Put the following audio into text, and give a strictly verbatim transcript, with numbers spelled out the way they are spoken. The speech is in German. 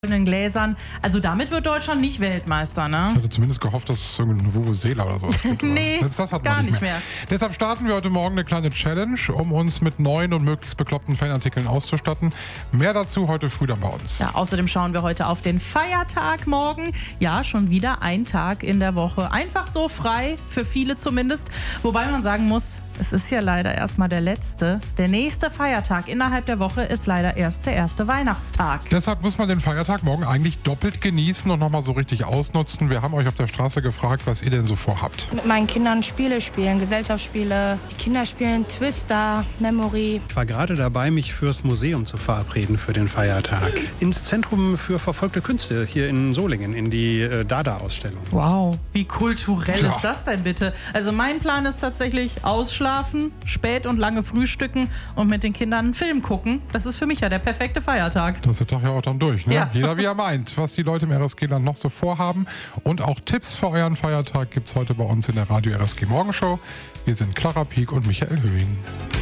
goldenen Gläsern. Also damit wird Deutschland nicht Weltmeister, ne? Ich hatte zumindest gehofft, dass es irgendeine Vuvuzela oder sowas gibt. Nee, selbst das hat man gar nicht nicht mehr. mehr. Deshalb starten wir heute Morgen eine kleine Challenge, um uns mit neuen und möglichst bekloppten Fanartikeln auszustatten. Mehr dazu heute früh dann bei uns. Ja, außerdem schauen wir heute auf den Feiertag morgen. Ja, schon wieder ein Tag in der Woche. Einfach so frei, für viele zumindest. Wobei man sagen muss, es ist ja leider erstmal der letzte. Der nächste Feiertag innerhalb der Woche ist leider erst der erste Weihnachtstag. Deshalb muss man den Feiertag morgen eigentlich doppelt genießen und nochmal so richtig ausnutzen. Wir haben euch auf der Straße gefragt, was ihr denn so vorhabt. Mit meinen Kindern Spiele spielen, Gesellschaftsspiele. Die Kinder spielen Twister, Memory. Ich war gerade dabei, mich fürs Museum zu verabreden für den Feiertag. Ins Zentrum für verfolgte Künste hier in Solingen, in die äh, Dada-Ausstellung. Wow, wie kulturell Ja. ist das denn bitte? Also mein Plan ist tatsächlich ausschlafen, spät und lange frühstücken und mit den Kindern einen Film gucken. Das ist für mich ja der perfekte Feiertag. Da ist der Tag ja auch dann durch, ne? Ja. Jeder wie er meint, was die Leute im R S G-Land noch so vorhaben. Und auch Tipps für euren Feiertag gibt es heute bei uns in der Radio R S G Morgenshow. Wir sind Clara Pieck und Michael Höhing.